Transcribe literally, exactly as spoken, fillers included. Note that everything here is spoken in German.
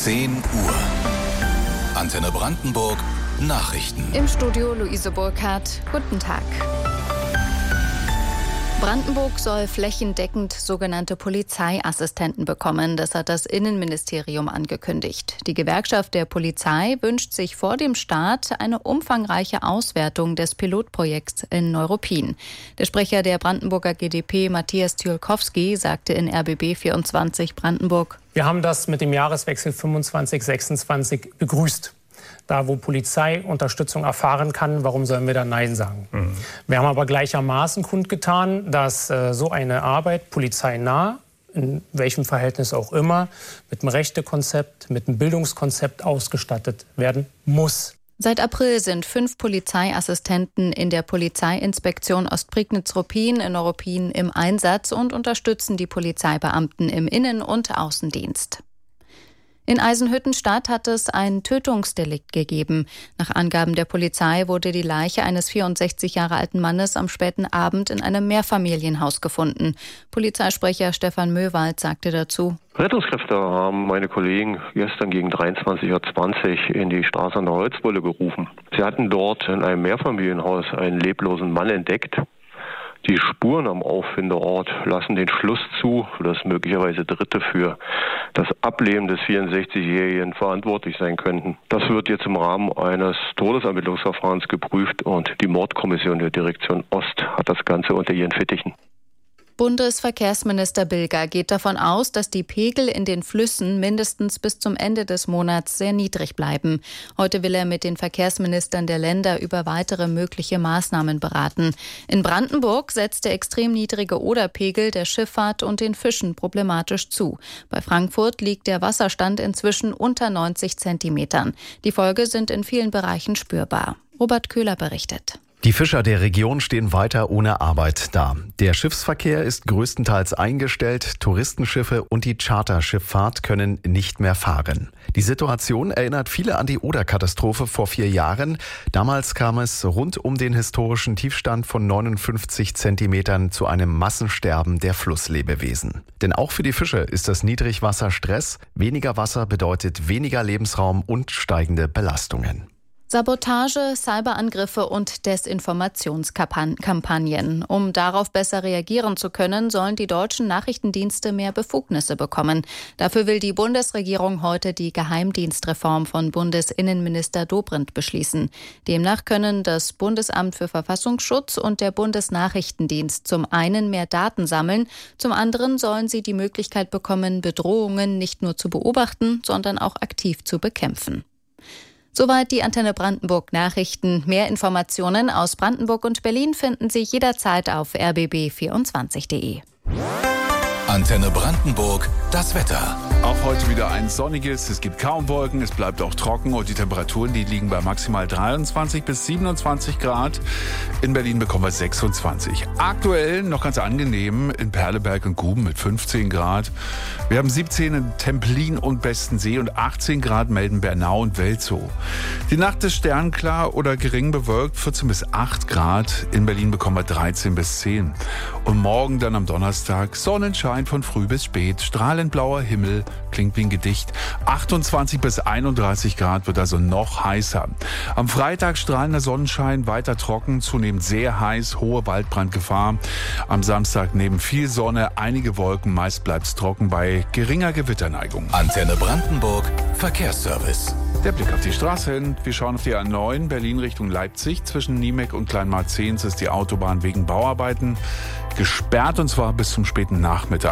zehn Uhr. Antenne Brandenburg Nachrichten. Im Studio Luise Burkhardt. Guten Tag. Brandenburg soll flächendeckend sogenannte Polizeiassistenten bekommen. Das hat das Innenministerium angekündigt. Die Gewerkschaft der Polizei wünscht sich vor dem Start eine umfangreiche Auswertung des Pilotprojekts in Neuruppin. Der Sprecher der Brandenburger G d P, Matthias Thiolkowski, sagte in R B B vierundzwanzig Brandenburg: Wir haben das mit dem Jahreswechsel fünfundzwanzig sechsundzwanzig begrüßt. Da, wo Polizei Unterstützung erfahren kann, warum sollen wir da Nein sagen? Mhm. Wir haben aber gleichermaßen kundgetan, dass äh, so eine Arbeit polizeinah, in welchem Verhältnis auch immer, mit einem Rechtekonzept, mit einem Bildungskonzept ausgestattet werden muss. Seit April sind fünf Polizeiassistenten in der Polizeiinspektion Ostprignitz-Ruppin in Neuruppin im Einsatz und unterstützen die Polizeibeamten im Innen- und Außendienst. In Eisenhüttenstadt hat es ein Tötungsdelikt gegeben. Nach Angaben der Polizei wurde die Leiche eines vierundsechzig Jahre alten Mannes am späten Abend in einem Mehrfamilienhaus gefunden. Polizeisprecher Stefan Möwald sagte dazu: Rettungskräfte haben meine Kollegen gestern gegen dreiundzwanzig Uhr zwanzig in die Straße an der Holzbulle gerufen. Sie hatten dort in einem Mehrfamilienhaus einen leblosen Mann entdeckt. Die Spuren am Auffindeort lassen den Schluss zu, dass möglicherweise Dritte für das Ableben des vierundsechzigjährigen verantwortlich sein könnten. Das wird jetzt im Rahmen eines Todesermittlungsverfahrens geprüft und die Mordkommission der Direktion Ost hat das Ganze unter ihren Fittichen. Bundesverkehrsminister Bilger geht davon aus, dass die Pegel in den Flüssen mindestens bis zum Ende des Monats sehr niedrig bleiben. Heute will er mit den Verkehrsministern der Länder über weitere mögliche Maßnahmen beraten. In Brandenburg setzt der extrem niedrige Oderpegel der Schifffahrt und den Fischen problematisch zu. Bei Frankfurt liegt der Wasserstand inzwischen unter neunzig Zentimetern. Die Folgen sind in vielen Bereichen spürbar. Robert Köhler berichtet. Die Fischer der Region stehen weiter ohne Arbeit da. Der Schiffsverkehr ist größtenteils eingestellt, Touristenschiffe und die Charterschifffahrt können nicht mehr fahren. Die Situation erinnert viele an die Oder-Katastrophe vor vier Jahren. Damals kam es rund um den historischen Tiefstand von neunundfünfzig Zentimetern zu einem Massensterben der Flusslebewesen. Denn auch für die Fische ist das Niedrigwasser Stress. Weniger Wasser bedeutet weniger Lebensraum und steigende Belastungen. Sabotage, Cyberangriffe und Desinformationskampagnen. Um darauf besser reagieren zu können, sollen die deutschen Nachrichtendienste mehr Befugnisse bekommen. Dafür will die Bundesregierung heute die Geheimdienstreform von Bundesinnenminister Dobrindt beschließen. Demnach können das Bundesamt für Verfassungsschutz und der Bundesnachrichtendienst zum einen mehr Daten sammeln, zum anderen sollen sie die Möglichkeit bekommen, Bedrohungen nicht nur zu beobachten, sondern auch aktiv zu bekämpfen. Soweit die Antenne Brandenburg Nachrichten. Mehr Informationen aus Brandenburg und Berlin finden Sie jederzeit auf r b b vierundzwanzig punkt d e. Antenne Brandenburg, das Wetter. Auch heute wieder ein sonniges, es gibt kaum Wolken, es bleibt auch trocken und die Temperaturen, die liegen bei maximal dreiundzwanzig bis siebenundzwanzig Grad. In Berlin bekommen wir sechsundzwanzig. Aktuell noch ganz angenehm in Perleberg und Guben mit fünfzehn Grad. Wir haben siebzehn in Templin und Bestensee und achtzehn Grad melden Bernau und Welzow. Die Nacht ist sternklar oder gering bewölkt, vierzehn bis acht Grad. In Berlin bekommen wir dreizehn bis zehn. Und morgen dann am Donnerstag Sonnenschein von früh bis spät, strahlend blauer Himmel, klingt wie ein Gedicht. achtundzwanzig bis einunddreißig Grad wird also noch heißer. Am Freitag strahlender Sonnenschein, weiter trocken, zunehmend sehr heiß, hohe Waldbrandgefahr. Am Samstag neben viel Sonne, einige Wolken, meist bleibt es trocken bei geringer Gewitterneigung. Antenne Brandenburg, Verkehrsservice. Der Blick auf die Straße hin. Wir schauen auf die A neun, Berlin Richtung Leipzig. Zwischen Niemek und Kleinmarzehns ist die Autobahn wegen Bauarbeiten gesperrt und zwar bis zum späten Nachmittag.